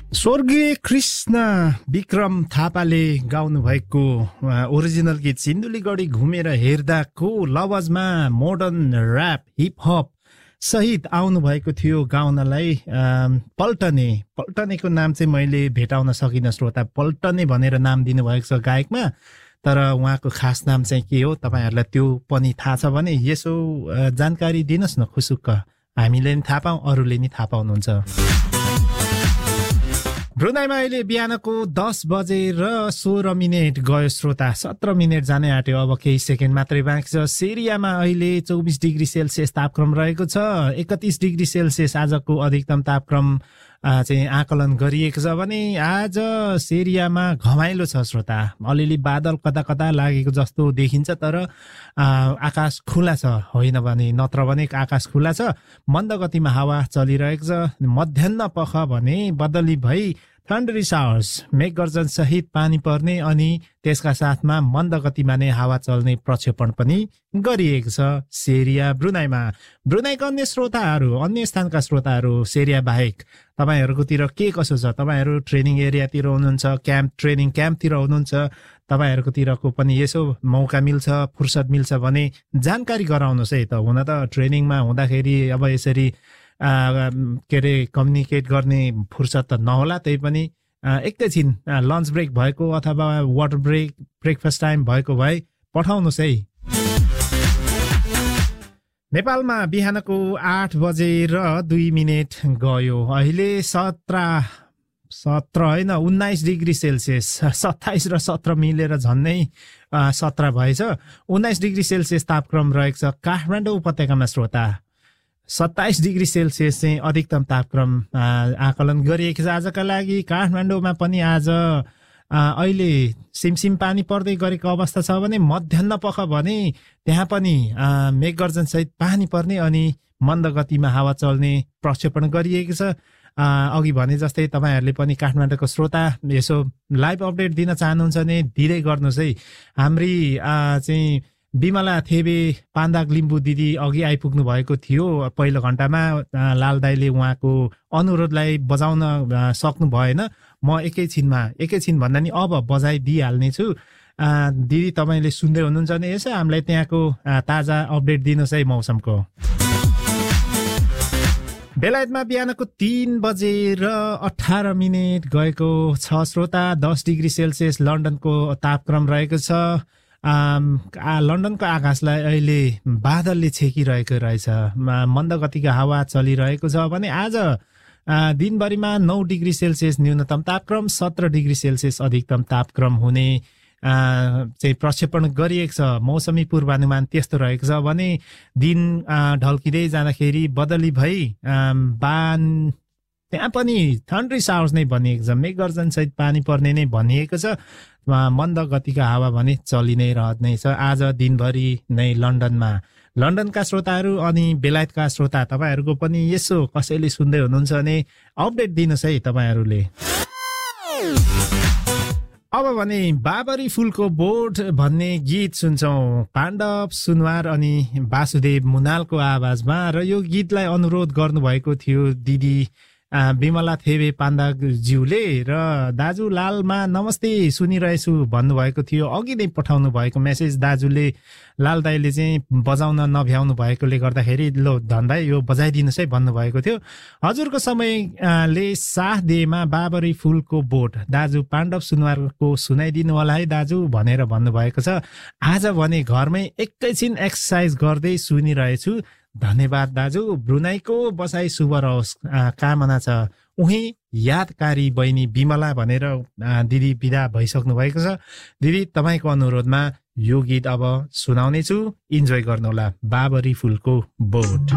स्वर्गीय कृष्ण विक्रम थापाले गाउनु भएको ओरिजिनल गीत सिन्धुलीगढी घुमेर हेर्दाको लवजमा मोडर्न र्याप हिपहप सहित आउनु भएको थियो गाउनलाई। पल्टनेको नाम चाहिँ मैले भेटाउन सकिनँ श्रोता। पल्टने भनेर नाम दिनुभएको छ गायकमा, तर उहाँको खास नाम चाहिँ के हो तपाईँहरूलाई त्यो पनि थाहा छ भने यसो जानकारी दिनुहोस् न खुसुक्क। हामीले नि थाहा पाऊँ, अरूले नि थाहा पाउनुहुन्छ। ब्रुनाईमा अहिले बिहानको 10 बजेर 16 मिनेट गयो श्रोता। 17 मिनेट जाने आँट्यो, अब केही सेकेन्ड मात्रै बाँकी छ। सिरियामा अहिले 24 डिग्री सेल्सियस तापक्रम रहेको छ। 31 डिग्री सेल्सियस आजको अधिकतम तापक्रम चाहिँ आकलन गरिएको छ भने आज सिरियामा घमाइलो छ श्रोता। अलिअलि बादल कता कता लागेको जस्तो देखिन्छ, तर आकाश खुला छ, होइन भने नत्र भने आकाश खुला छ। मन्द गतिमा हावा चलिरहेको छ। मध्याह्न पख भने बदली भई थन्डरी शावर्स मेघगर्जन सहित पानी पर्ने अनि त्यसका साथमा मन्द गतिमा नै हावा चल्ने प्रक्षेपण पनि गरिएको छ सिरिया ब्रुनाईमा। ब्रुनाईका अन्य श्रोताहरू, अन्य स्थानका श्रोताहरू सिरिया बाहेक तपाईँहरूकोतिर के कसो छ? तपाईँहरू ट्रेनिङ एरियातिर हुनुहुन्छ, ट्रेनिङ क्याम्पतिर हुनुहुन्छ, तपाईँहरूकोतिरको पनि यसो मौका मिल्छ, फुर्सद मिल्छ भने जानकारी गराउनुहोस् है त। हुन त ट्रेनिङमा हुँदाखेरि अब यसरी के अरे कम्युनिकेट गर्ने फुर्सद त नहोला, त्यही पनि एकैछिन लन्च ब्रेक भएको अथवा वाटर ब्रेक, ब्रेकफास्ट टाइम भएको भए पठाउनुहोस् है। नेपालमा बिहानको 8 बजेर 2 मिनेट गयो। अहिले 17 होइन 19 डिग्री सेल्सियस, 27 र 17 मिलेर झन्नै 17 भएछ। 19 डिग्री सेल्सियस तापक्रम रहेको छ काठमाडौँ उपत्यकामा श्रोता। 27 डिग्री सेल्सियस चाहिँ अधिकतम तापक्रम आकलन गरिएको छ आजका लागि। काठमाडौँमा पनि आज अहिले सिमसिम पानी पर्दै गरेको अवस्था छ भने मध्याह्न पख भने त्यहाँ पनि मेघगर्जन सहित पानी पर्ने अनि मन्द गतिमा हावा चल्ने प्रक्षेपण गरिएको छ। अघि भने जस्तै तपाईँहरूले पनि काठमाडौँको श्रोता यसो लाइभ अपडेट दिन चाहनुहुन्छ भने दिँदै गर्नुहोस् है। हाम्री चाहिँ बिमला थेबे पान्दाग लिम्बू दिदी अघि आइपुग्नु भएको थियो पहिलो घण्टामा। लाल दाइले उहाँको अनुरोधलाई बजाउन सक्नु भएन। म एकैछिन भन्दा नि अब बजाइदिइहाल्ने छु। दिदी तपाईँले सुन्दै हुनुहुन्छ भने यसो हामीलाई त्यहाँको ताजा अपडेट दिनुहोस् है मौसमको। बेलायतमा बिहानको 3 बजेर 18 मिनेट गएको छ श्रोता। 10 डिग्री सेल्सियस लन्डनको तापक्रम रहेको छ। लन्डनको आकाशलाई अहिले बादलले छेकिरहेको रहेछ। मन्द गतिको हावा चलिरहेको छ भने आज दिनभरिमा 9 डिग्री सेल्सियस न्यूनतम तापक्रम, 17 डिग्री सेल्सियस अधिकतम तापक्रम हुने चाहिँ प्रक्षेपण गरिएको छ। मौसमी पूर्वानुमान त्यस्तो रहेको छ भने दिन ढल्किँदै जाँदाखेरि बदली भई त्यहाँ पनि थन्डरी शावर्स नै भनिएको छ। मेघगर्जन सहित पानी पर्ने नै भनिएको छ। मन्द गतिको हावा भने चलि नै रहने छ आज दिनभरि नै लन्डनमा। लन्डनका श्रोताहरू अनि बेलायतका श्रोता तपाईँहरूको पनि यसो कसैले सुन्दै हुनुहुन्छ भने अपडेट दिनुहोस् है तपाईँहरूले। अब भने बाबरी फुलको बोट भन्ने गीत सुन्छौँ पाण्डव सुनवार अनि वासुदेव मुनालको आवाजमा। र यो गीतलाई अनुरोध गर्नुभएको थियो दिदी बिमला थेबे पान्दाज्यूले। र दाजु लालमा नमस्ते सुनिरहेछु भन्नुभएको थियो। अघि नै पठाउनु भएको मेसेज दाजुले, लाल दाइले चाहिँ बजाउन नभ्याउनु भएकोले गर्दाखेरि लो धनदाइ यो बजाइदिनुहोस् है भन्नुभएको थियो। हजुरको समयले साथ दिएमा बाबरी फुलको बोट दाजु पाण्डव सुनवारको सुनाइदिनु होला है दाजु भनेर भन्नुभएको छ। आज भने घरमै एकैछिन एक्सर्साइज गर्दै सुनिरहेछु। धन्यवाद दाजु। ब्रुनाईको बसाई शुभ रहोस् कामना छ। उही यादकारी बहिनी बिमला भनेर दिदी बिदा भइसक्नु भएको छ। दिदी तपाईँको अनुरोधमा यो गीत अब सुनाउने छु, इन्जोय गर्नुहोला। बाबरी फुलको बोट।